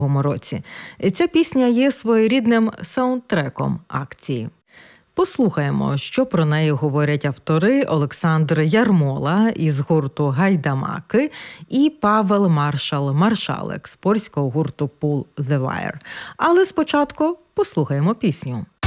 році. Ця пісня є своєрідним саундтреком акції. Послухаємо, що про неї говорять автори Олександр Ярмола із гурту «Гайдамаки» і Павел Маршалек з польського гурту «Pull the Wire». Але спочатку послухаємо пісню.